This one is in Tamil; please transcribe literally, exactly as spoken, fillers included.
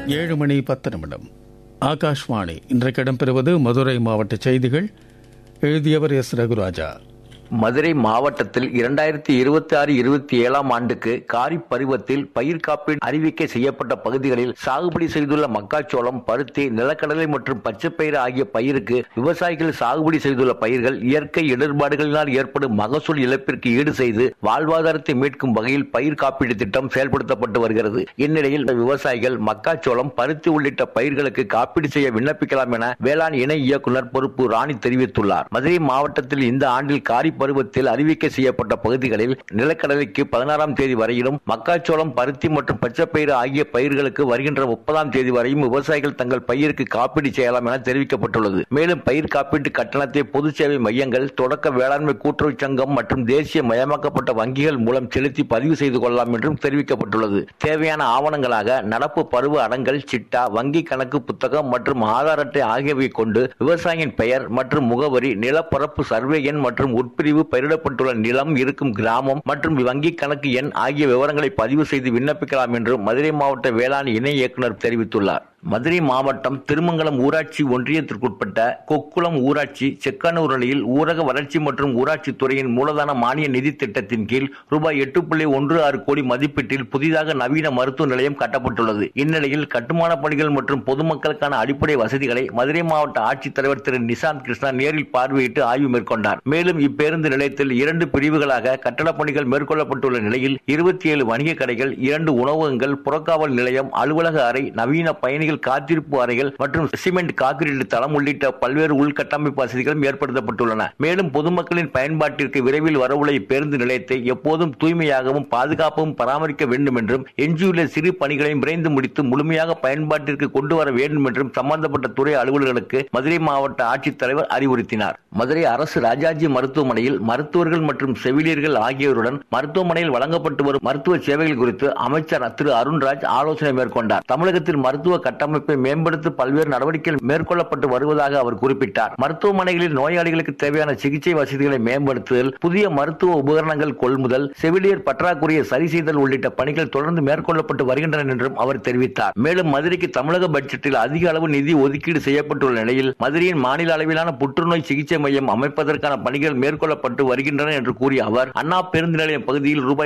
ஏழு மணி பத்து நிமிடம். ஆகாஷ்வாணி. இன்றைக்கு இடம்பெறுவது மதுரை மாவட்ட செய்திகள். எழுதியவர் எஸ் ரகுராஜா. மதுரை மாவட்டத்தில் இரண்டாயிரத்தி இருபத்தி ஆறு இருபத்தி ஏழாம் ஆண்டுக்கு காரிப் பருவத்தில் பயிர் காப்பீடு அறிவிக்கை செய்யப்பட்ட பகுதிகளில் சாகுபடி செய்துள்ள மக்காச்சோளம், பருத்தி, நிலக்கடலை மற்றும் பச்சைப்பயிறு ஆகிய பயிருக்கு விவசாயிகள் சாகுபடி செய்துள்ள பயிர்கள் இயற்கை இடர்பாடுகளினால் ஏற்படும் மகசூல் இழப்பிற்கு ஈடு செய்து வாழ்வாதாரத்தை மீட்கும் வகையில் பயிர் காப்பீடு திட்டம் செயல்படுத்தப்பட்டு வருகிறது. இந்நிலையில் விவசாயிகள் மக்காச்சோளம், பருத்தி உள்ளிட்ட பயிர்களுக்கு காப்பீடு செய்ய விண்ணப்பிக்கலாம் என வேளாண் இணை இயக்குநர் பொறுப்பு ராணி தெரிவித்துள்ளார். மதுரை மாவட்டத்தில் இந்த ஆண்டில் காரிப் பருவத்தில் அறிவிக்கை செய்யப்பட்ட பகுதிகளில் நிலக்கடலைக்கு பதினாறாம் தேதி வரையிலும், மக்காச்சோளம், பருத்தி மற்றும் பச்சைப்பயிறு ஆகிய பயிர்களுக்கு வருகின்ற முப்பதாம் தேதி வரையும் விவசாயிகள் தங்கள் பயிருக்கு காப்பீடு செய்யலாம் என தெரிவிக்கப்பட்டுள்ளது. மேலும் பயிர் காப்பீட்டு கட்டணத்தை பொது சேவை மையங்கள், தொடக்க வேளாண்மை கூட்டுறவு சங்கம் மற்றும் தேசிய மயமாக்கப்பட்ட வங்கிகள் மூலம் செலுத்தி பதிவு செய்து கொள்ளலாம் என்றும் தெரிவிக்கப்பட்டுள்ளது. தேவையான ஆவணங்களாக நடப்பு பருவ அடங்கல் சிட்டா, வங்கி கணக்கு புத்தகம் மற்றும் ஆதார் அட்டை ஆகியவை கொண்டு விவசாயியின் பெயர் மற்றும் முகவரி, நிலப்பரப்பு சர்வே எண் மற்றும் உட்பிரிவு, பயிரிடப்பட்டுள்ள நிலம் இருக்கும் கிராமம் மற்றும் வங்கி கணக்கு எண் ஆகிய விவரங்களை பதிவு செய்து விண்ணப்பிக்கலாம் என்று மதுரை மாவட்ட வேளாண் இணை இயக்குநர் தெரிவித்துள்ளார். மதுரை மாவட்டம் திருமங்கலம் ஊராட்சி ஒன்றியத்திற்குட்பட்ட கொக்குளம் ஊராட்சி செக்கானூரணியில் ஊரக வளர்ச்சி மற்றும் ஊராட்சி துறையின் மூலதன மானிய நிதி திட்டத்தின் கீழ் ரூபாய் எட்டு புள்ளி ஒன்று ஆறு கோடி மதிப்பீட்டில் புதிதாக நவீன மருத்துவ நிலையம் கட்டப்பட்டுள்ளது. இந்நிலையில் கட்டுமான பணிகள் மற்றும் பொதுமக்களுக்கான அடிப்படை வசதிகளை மதுரை மாவட்ட ஆட்சித்தலைவர் திரு நிசாந்த் கிருஷ்ணா நேரில் பார்வையிட்டு ஆய்வு மேற்கொண்டார். மேலும் இப்பேருந்து நிலையத்தில் இரண்டு பிரிவுகளாக கட்டடப் பணிகள் மேற்கொள்ளப்பட்டுள்ள நிலையில் இருபத்தி ஏழு வணிக கடைகள், இரண்டு உணவகங்கள், புறக்காவல் நிலையம், அலுவலக அறை, நவீன பயணிகள் காத்திருப்பு அறைகள் மற்றும் சிமெண்ட் கான்கிரீட் தளம் உள்ளிட்ட பல்வேறு உள்கட்டமைப்பு வசதிகளும் ஏற்படுத்தப்பட்டுள்ளன. மேலும் பொதுமக்களின் பயன்பாட்டிற்கு விரைவில் வரவுள்ள இப்பேருந்து நிலையத்தை எப்போதும் தூய்மையாகவும் பாதுகாப்பாகவும் பராமரிக்க வேண்டும் என்றும், எஞ்சியுள்ள சிறு பணிகளையும் விரைந்து முடித்து முழுமையாக பயன்பாட்டிற்கு கொண்டு வர வேண்டும் என்றும் சம்பந்தப்பட்ட துறை அலுவலர்களுக்கு மதுரை மாவட்ட ஆட்சித்தலைவர் அறிவுறுத்தினார். மதுரை அரசு ராஜாஜி மருத்துவமனையில் மருத்துவர்கள் மற்றும் செவிலியர்கள் ஆகியோருடன் மருத்துவமனையில் வழங்கப்பட்டு வரும் மருத்துவ சேவைகள் குறித்து அமைச்சர் திரு அருண்ராஜ் ஆலோசனை மேற்கொண்டார். தமிழகத்தில் மருத்துவ கட்டமைப்பை மேம்படுத்த பல்வேறு நடவடிக்கைகள் மேற்கொள்ளப்பட்டு வருவதாக அவர் குறிப்பிட்டார். மருத்துவமனைகளில் நோயாளிகளுக்கு தேவையான சிகிச்சை வசதிகளை மேம்படுத்துதல், புதிய மருத்துவ உபகரணங்கள் கொள்முதல், செவிலியர் பற்றாக்குறையை சரி செய்தல் உள்ளிட்ட பணிகள் தொடர்ந்து மேற்கொள்ளப்பட்டு வருகின்றன என்றும் அவர் தெரிவித்தார். மேலும் மதுரைக்கு தமிழக பட்ஜெட்டில் அதிக அளவு நிதி ஒதுக்கீடு செய்யப்பட்டுள்ள நிலையில் மதுரையின் மாநில அளவிலான புற்றுநோய் சிகிச்சை மையம் அமைப்பதற்கான பணிகள் மேற்கொள்ளப்பட்டு வருகின்றன என்று கூறிய அவர், அண்ணா பேருந்து நிலையம் பகுதியில் ரூபாய்